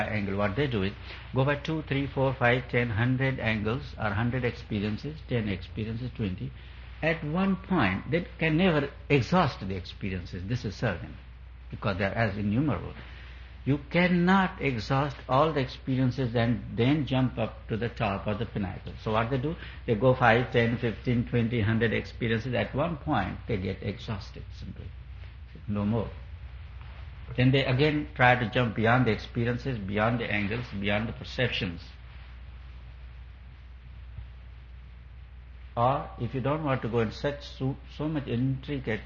angle. What they do is go by 2, 3, 4, 5, 10, 100 angles or 100 experiences, 10 experiences, 20. At one point, they can never exhaust the experiences. This is certain, because they are as innumerable. You cannot exhaust all the experiences and then jump up to the top or the pinnacle. So what they do, they go 5, 10, 15, 20, 100 experiences. At one point, they get exhausted simply. No more. Then they again try to jump beyond the experiences, beyond the angles, beyond the perceptions. Or if you don't want to go in such so much intricate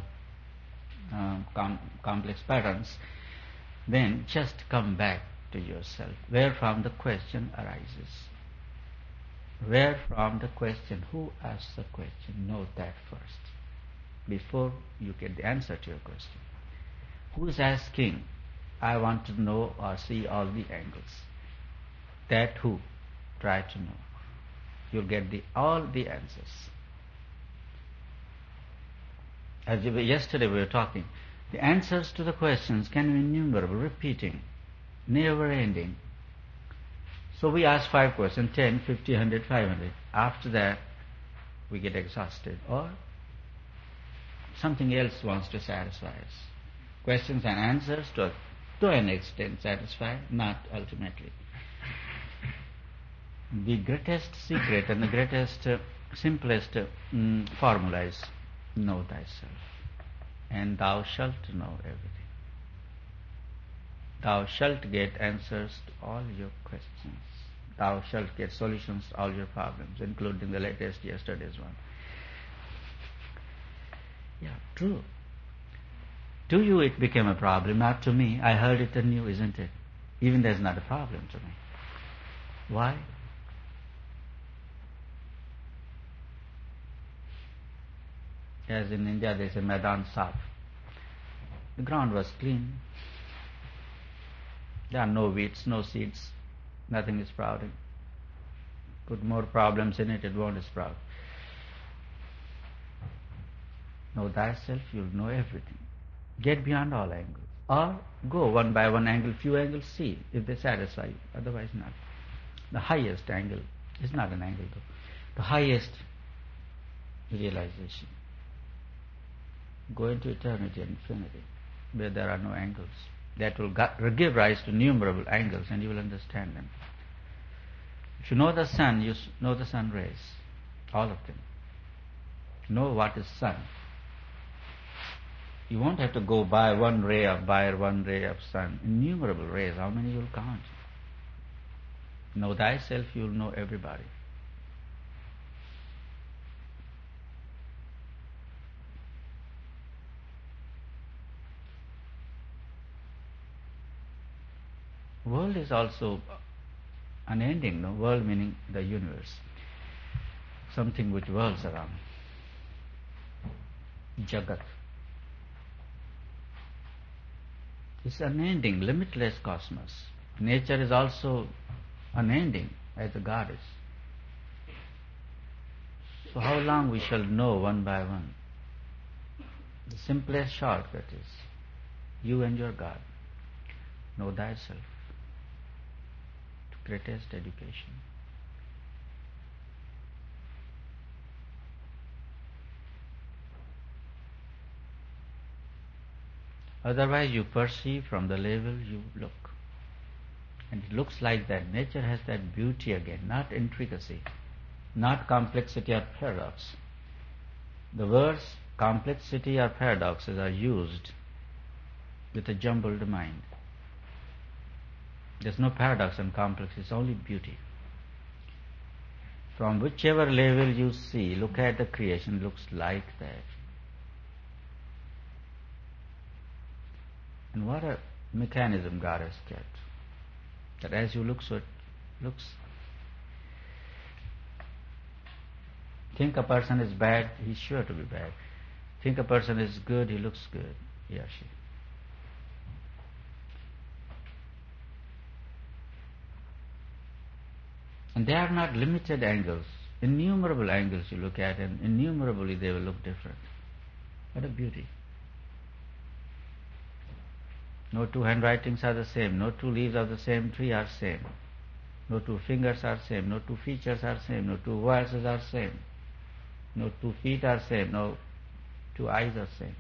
complex patterns, then just come back to yourself, where from the question arises. Where from the question, who asks the question? Know that first, before you get the answer to your question. Who is asking? I want to know or see all the angles. That who? Try to know. You'll get all the answers. As yesterday we were talking, the answers to the questions can be innumerable, repeating, never ending. So we ask 5 questions, 10, 50, 100, 500. After that, we get exhausted, or something else wants to satisfy us. Questions and answers to an extent satisfy, not ultimately. The greatest secret and the greatest, simplest formula is know thyself, and thou shalt know everything. Thou shalt get answers to all your questions. Thou shalt get solutions to all your problems, including the latest yesterday's one. Yeah, true. To you it became a problem, not to me. I heard it anew, isn't it? Even there's not a problem to me. Why? As in India they say Maidan Saf. The ground was clean. There are no weeds, no seeds. Nothing is sprouting. Put more problems in it, it won't sprout. Know thyself, you'll know everything. Get beyond all angles. Or go one by one angle, few angles, see if they satisfy you. Otherwise not. The highest angle is not an angle though. The highest realization. Go into eternity and infinity, where there are no angles. That will give rise to innumerable angles, and you will understand them. If you know the sun, you know the sun rays, all of them. Know what is sun. You won't have to go by one ray of sun. Innumerable rays, how many you'll count? Know thyself, you'll know everybody. World is also unending, no? World meaning the universe. Something which whirls around. Jagat. It's unending, limitless cosmos. Nature is also unending as a goddess. So how long we shall know one by one? The simplest shortcut is you and your God. Know thyself. Greatest education. Otherwise you perceive from the level you look. And it looks like that. Nature has that beauty again, not intricacy, not complexity or paradox. The words complexity or paradoxes are used with a jumbled mind. There's no paradox and complex, it's only beauty. From whichever level you see, look at the creation, looks like that. And what a mechanism God has kept. That as you look, so it looks. Think a person is bad, he's sure to be bad. Think a person is good, he looks good, he or she. And they are not limited angles. Innumerable angles you look at, and innumerably they will look different. What a beauty. No two handwritings are the same. No two leaves of the same tree are same. No two fingers are same. No two features are same. No two voices are same. No two feet are same. No two eyes are same.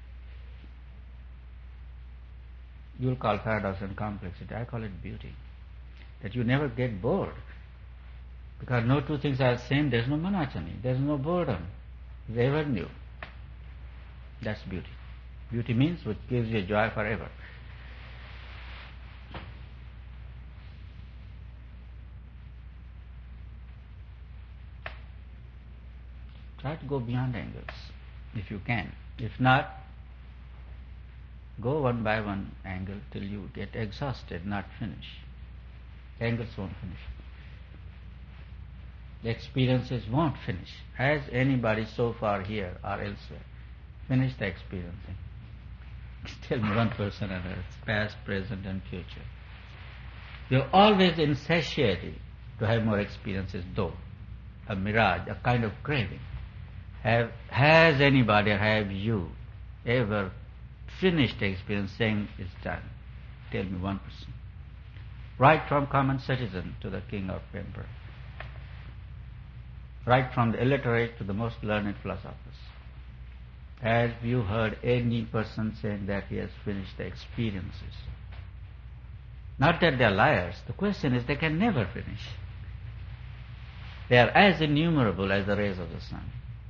You will call paradox and complexity. I call it beauty. That you never get bored. Because no two things are the same, there is no monotony, there is no boredom. It's ever new. That's beauty. Beauty means which gives you joy forever. Try to go beyond angles, if you can. If not, go one by one angle till you get exhausted, not finish. Angles won't finish. The experiences won't finish. Has anybody so far here or elsewhere finished the experiencing? Tell me one person on earth, past, present and future. You're always in satiety to have more experiences, though. A mirage, a kind of craving. Has anybody or have you ever finished the experience saying it's done? Tell me one person. Right from common citizen to the king or emperor. Right from the illiterate to the most learned philosophers. Have you heard any person saying that he has finished the experiences? Not that they are liars. The question is they can never finish. They are as innumerable as the rays of the sun.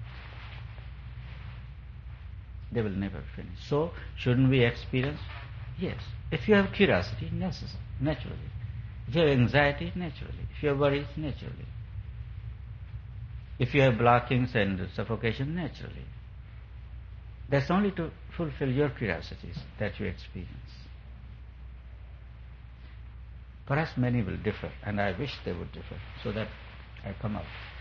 They will never finish. So, shouldn't we experience? Yes. If you have curiosity, naturally. If you have anxiety, naturally. If you have worries, naturally. If you have blockings and suffocation, naturally. That's only to fulfill your curiosities that you experience. Perhaps many will differ, and I wish they would differ, so that I come out.